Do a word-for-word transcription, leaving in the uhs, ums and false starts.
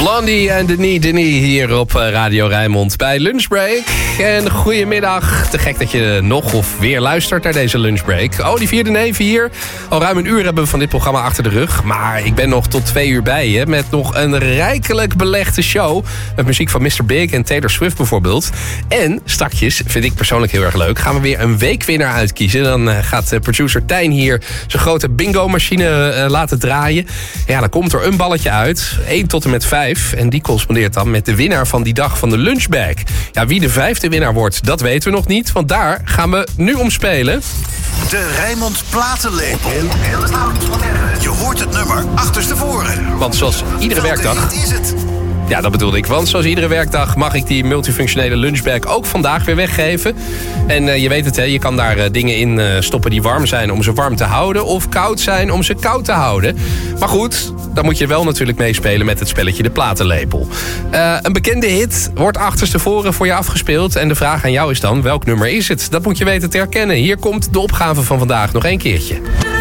Blondie en Denis Denis hier op Radio Rijnmond bij Lunchbreak. En goedemiddag. Te gek dat je nog of weer luistert naar deze Lunchbreak. Oh, die vierde neven hier. Al ruim een uur hebben we van dit programma achter de rug. Maar ik ben nog tot twee uur bij je. Met nog een rijkelijk belegde show. Met muziek van mister Big en Taylor Swift bijvoorbeeld. En stakjes, vind ik persoonlijk heel erg leuk, gaan we weer een weekwinnaar uitkiezen. Dan gaat producer Tijn hier zijn grote bingo-machine laten draaien. Ja, dan komt er een balletje uit. één tot en met vijf. En die correspondeert dan met de winnaar van die dag van de Lunchbag. Ja, wie de vijfde winnaar wordt, dat weten we nog niet. Want daar gaan we nu om spelen. De Rijnmond Platenlepel. Je hoort het nummer achterstevoren. Want zoals iedere werkdag... is het? Ja, dat bedoelde ik. Want zoals iedere werkdag mag ik die multifunctionele lunchbag ook vandaag weer weggeven. En uh, je weet het, hè, je kan daar uh, dingen in uh, stoppen die warm zijn om ze warm te houden. Of koud zijn om ze koud te houden. Maar goed, dan moet je wel natuurlijk meespelen met het spelletje De Platenlepel. Uh, een bekende hit wordt achterstevoren voor je afgespeeld. En de vraag aan jou is dan, welk nummer is het? Dat moet je weten te herkennen. Hier komt de opgave van vandaag nog één keertje.